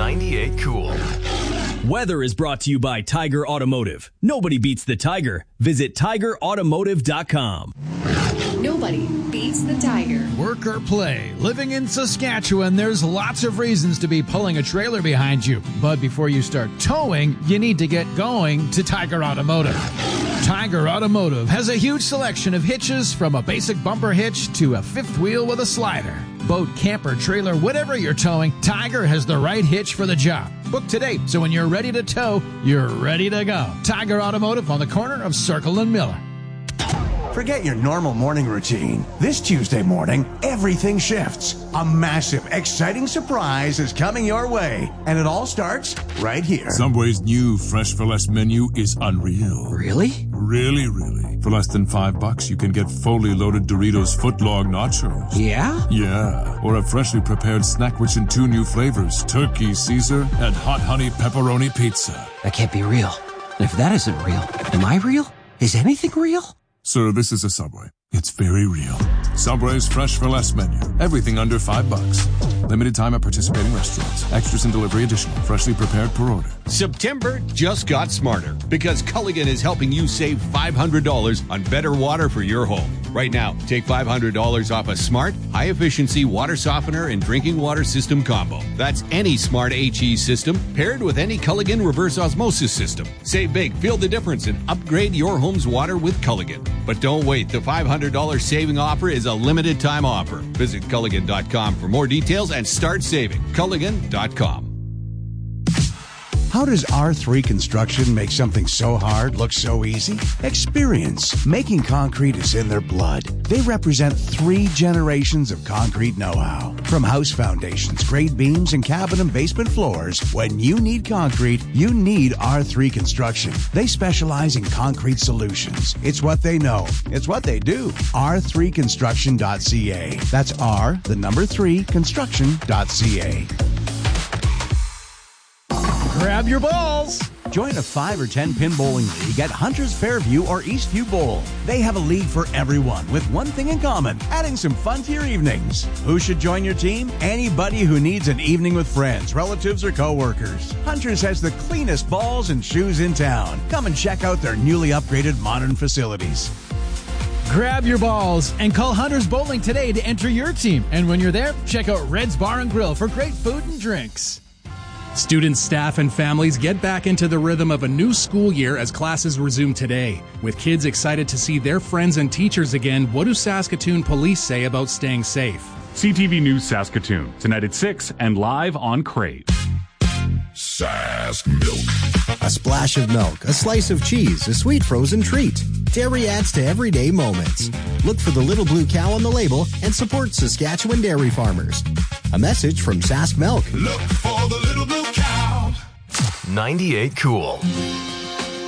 98 Cool. Weather is brought to you by Tiger Automotive. Nobody beats the Tiger. Visit tigerautomotive.com. Nobody beats the Tiger. Work or play. Living in Saskatchewan, there's lots of reasons to be pulling a trailer behind you. But before you start towing, you need to get going to Tiger Automotive. Tiger Automotive has a huge selection of hitches, from a basic bumper hitch to a fifth wheel with a slider. Boat, camper, trailer, whatever you're towing, Tiger has the right hitch for the job. Book today, so when you're ready to tow, you're ready to go. Tiger Automotive on the corner of Circle and Miller. Forget your normal morning routine. This Tuesday morning, everything shifts. A massive, exciting surprise is coming your way. And it all starts right here. Subway's new Fresh for Less menu is unreal. Really? Really. For less than $5, you can get fully loaded Doritos footlong nachos. Yeah? Yeah. Or a freshly prepared snack rich in 2 new flavors, Turkey Caesar and Hot Honey Pepperoni Pizza. That can't be real. And if that isn't real, am I real? Is anything real? Sir, this is a Subway. It's very real. Subway's Fresh for Less menu. Everything under $5. Limited time at participating restaurants. Extras and delivery additional. Freshly prepared per order. September just got smarter because Culligan is helping you save $500 on better water for your home. Right now, take $500 off a smart, high-efficiency water softener and drinking water system combo. That's any smart HE system paired with any Culligan reverse osmosis system. Save big, feel the difference, and upgrade your home's water with Culligan. But don't wait. The $500 saving offer is a limited-time offer. Visit Culligan.com for more details and start saving. Culligan.com. How does R3 Construction make something so hard look so easy? Experience. Making concrete is in their blood. They represent 3 generations of concrete know-how. From house foundations, grade beams, and cabin and basement floors, when you need concrete, you need R3 Construction. They specialize in concrete solutions. It's what they know. It's what they do. R3construction.ca. That's R3 construction.ca. Grab your balls. Join a 5 or 10 pin bowling league at Hunters Fairview or Eastview Bowl. They have a league for everyone with one thing in common, adding some fun to your evenings. Who should join your team? Anybody who needs an evening with friends, relatives, or coworkers. Hunters has the cleanest balls and shoes in town. Come and check out their newly upgraded modern facilities. Grab your balls and call Hunters Bowling today to enter your team. And when you're there, check out Red's Bar and Grill for great food and drinks. Students, staff, and families get back into the rhythm of a new school year as classes resume today. With kids excited to see their friends and teachers again, what do Saskatoon police say about staying safe? CTV News Saskatoon, tonight at 6 and live on Crave. Sask Milk. A splash of milk, a slice of cheese, a sweet frozen treat. Dairy adds to everyday moments. Look for the little blue cow on the label and support Saskatchewan dairy farmers. A message from Sask Milk. Look for the little blue cow. 98 Cool.